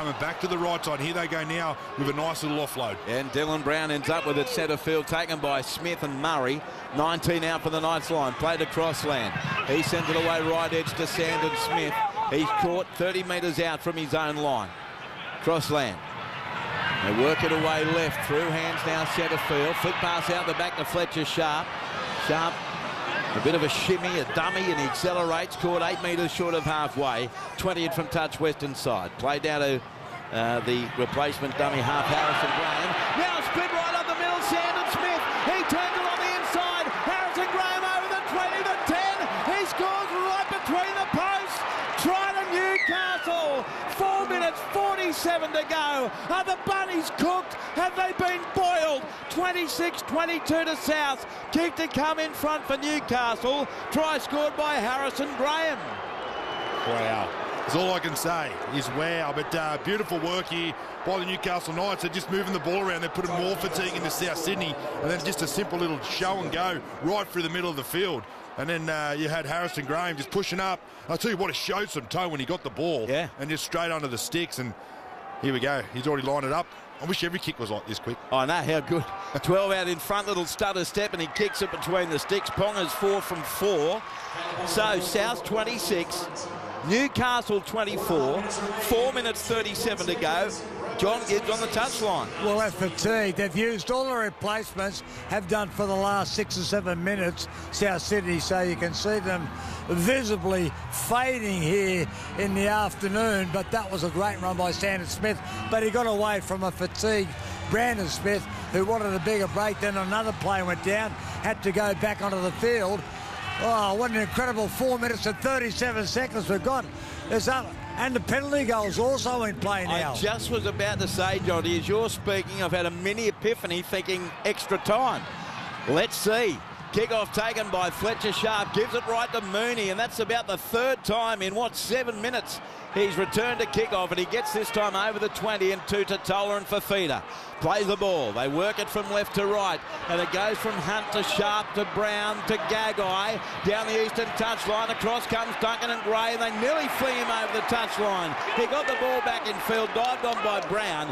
coming back to the right side. Here they go now with a nice little offload. And Dylan Brown ends up with it centre field, taken by Smith and Murray. 19 out for the Knights line, played to Crossland. He sends it away right edge to Sandon Smith. He's caught 30 metres out from his own line. Crossland. They work it away left, through hands now centre field. Flick pass out the back to Fletcher Sharp. Sharp, a bit of a shimmy, a dummy, and he accelerates, caught 8 metres short of halfway. 20 from touch western side. Played down to the replacement dummy half, Harrison Graham. Now split right up the middle, Sandon Smith. He turns it on the inside. Harrison Graham over the 20, the 10. He scores right between the posts. Try to Newcastle. 4 minutes 47 to go. Are the bunnies cooked? Have they been boiled? 26-22 to South. Kick to come in front for Newcastle. Try scored by Harrison Graham. Wow. That's all I can say is wow. But beautiful work here by the Newcastle Knights. They're just moving the ball around. They're putting more fatigue into South Sydney. And then just a simple little show and go right through the middle of the field. And then you had Harrison Graham just pushing up. I'll tell you what, it showed some toe when he got the ball. Yeah. And just straight under the sticks. And here we go. He's already lined it up. I wish every kick was like this quick. I know, how good. 12 out in front, little stutter step, and he kicks it between the sticks. Ponga's 4 from 4. So South 26, Newcastle 24, 4 minutes 37 to go. John Gibbs on the touchline. Well, they're fatigued. They've used all the replacements, have done for the last 6 or 7 minutes, South Sydney, so you can see them visibly fading here in the afternoon. But that was a great run by Sandon Smith, but he got away from a fatigued Brandon Smith, who wanted a bigger break. Then another player went down, had to go back onto the field. Oh, what an incredible 4 minutes and 37 seconds we've got. There's up. And the penalty goal's also in play now. I just was about to say, Johnny, as you're speaking, I've had a mini epiphany thinking extra time. Let's see. Kick-off taken by Fletcher Sharp. Gives it right to Mooney, and that's about the 3rd time in, 7 minutes he's returned to kick-off, and he gets this time over the 20 and 2 to Toller and Fafita. Plays the ball. They work it from left to right, and it goes from Hunt to Sharp to Brown to Gagai. Down the eastern touchline, across comes Duncan and Gray, and they nearly fling him over the touchline. He got the ball back in field, dived on by Brown.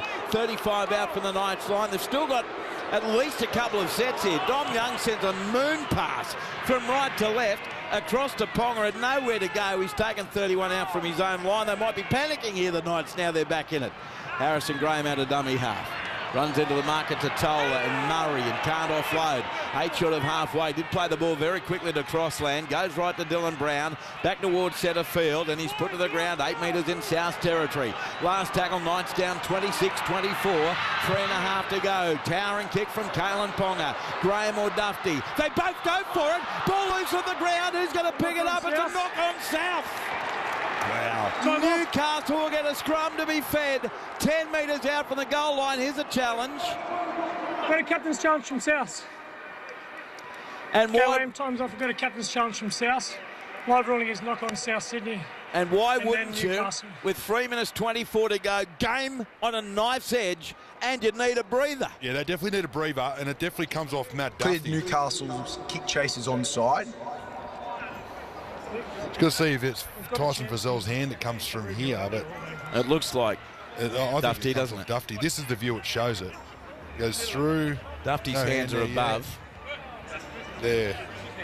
35 out from the Knights line. They've still got at least a couple of sets here. Dom Young sends a moon pass from right to left across to Ponga, had nowhere to go. He's taken 31 out from his own line. They might be panicking here, the Knights, now they're back in it. Harrison Graham out of dummy half. Runs into the market to Toller and Murray and can't offload. 8 short of halfway. Did play the ball very quickly to Crossland. Goes right to Dylan Brown. Back towards centre field, and he's put to the ground 8 metres in South territory. Last tackle, Knights down 26-24. 3.5 to go. Towering kick from Kalen Ponga. Graham or Dufty. They both go for it. Ball loose on the ground. Who's going to pick it up? It's a knock on South. Wow. Newcastle will get a scrum to be fed. 10 metres out from the goal line. Here's a challenge. Got a captain's challenge from South. And why? Time's off. We've got a captain's challenge from South. Live ruling is knock on South Sydney. And why and wouldn't you, with 3 minutes 24 to go, game on a knife's edge, and you need a breather? Yeah, they definitely need a breather, and it definitely comes off Matt Cleared Duffy. Newcastle's kick chase is onside. It's good to see if it's Tyson Frizzell's hand that comes from here, but It looks like I Dufty, think doesn't it? Dufty. This is the view it shows it. Goes through. Dufty's No hands hand are there, above. There.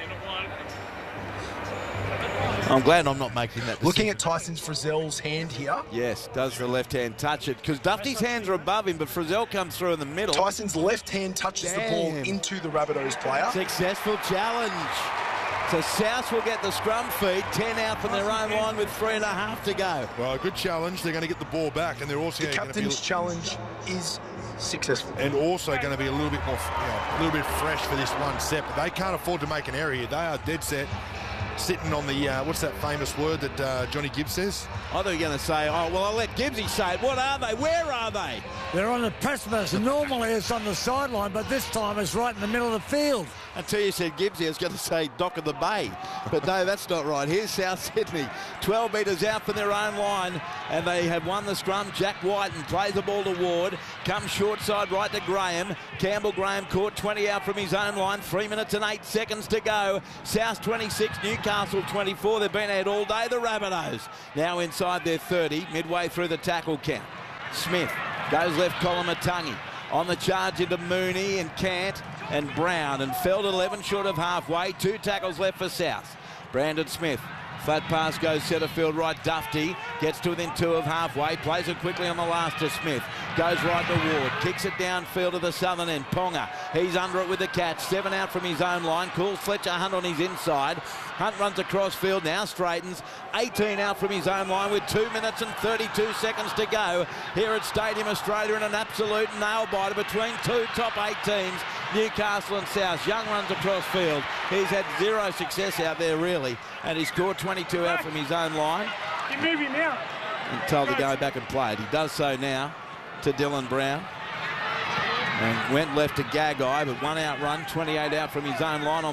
I'm glad I'm not making that decision. Looking at Tyson Frizzell's hand here. Yes, does the left hand touch it? Because Dufty's hands are above him, but Frizzell comes through in the middle. Tyson's left hand touches the ball into the Rabbitohs player. Successful challenge. So South will get the scrum feed, 10 out from their own line with 3.5 to go. Well, a good challenge. They're going to get the ball back, and they're also The captain's challenge is successful. and also going to be a little bit more, a little bit fresh for this one set. But they can't afford to make an error here. They are dead set, sitting on the what's that famous word that Johnny Gibbs says? I thought you were going to say, oh, well, I'll let Gibbsy say it. What are they? Where are they? They're on the precipice. Normally it's on the sideline, but this time it's right in the middle of the field. Until you said Gibbsy, I was going to say dock of the bay. But no, that's not right. Here's South Sydney. 12 metres out from their own line, and they have won the scrum. Jack Whiten plays the ball to Ward. Comes short side right to Graham. Campbell Graham caught 20 out from his own line. 3 minutes and 8 seconds to go. South 26, Newcastle 24. They've been out all day, the Rabbitohs. Now inside their 30, midway through the tackle count. Smith goes left column Tungy. On the charge into Mooney and Cant and Brown, and Feld 11 short of halfway. 2 tackles left for South. Brandon Smith. Flat pass goes centre field right. Dufty gets to within 2 of halfway. Plays it quickly on the last to Smith. Goes right to Ward. Kicks it downfield to the southern end. Ponga. He's under it with the catch. 7 out from his own line. Calls Fletcher Hunt on his inside. Hunt runs across field now. Straightens. 18 out from his own line with 2 minutes and 32 seconds to go here at Stadium Australia in an absolute nail-biter between 2 top 8 teams, Newcastle and South. Young runs across field. He's had 0 success out there really, and he scored 22 out from his own line. You're moving now. And told to go back and play it. He does so now to Dylan Brown. And went left to Gagai, but 1 out run, 28 out from his own line on